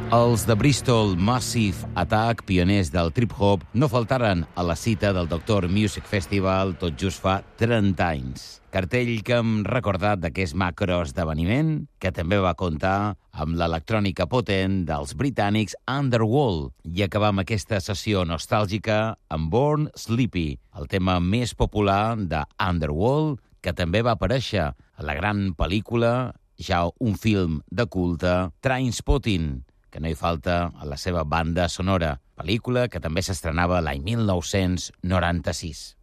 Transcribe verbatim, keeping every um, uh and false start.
Els de Bristol Massive Attack, pioners del trip-hop, no faltaren a la cita del Doctor Music Festival tot just fa trenta anys. Cartell que hem recordat d'aquest macro esdeveniment, que també va comptar amb l'electrònica potent dels britànics Underworld. I acabam aquesta sessió nostàlgica amb Born Sleepy, el tema més popular de Underworld, que també va aparèixer a la gran pel·lícula, ja un film de culte, Trainspotting, que no hi falta a la seva banda sonora, pel·lícula que també s'estrenava l'any mil nou-cents noranta-sis.